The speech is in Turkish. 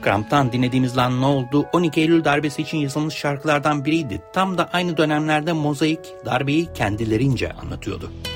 Kramp'tan dinlediğimiz Lan Ne Oldu 12 Eylül darbesi için yazılmış şarkılardan biriydi. Tam da aynı dönemlerde Mozaik darbeyi kendilerince anlatıyordu.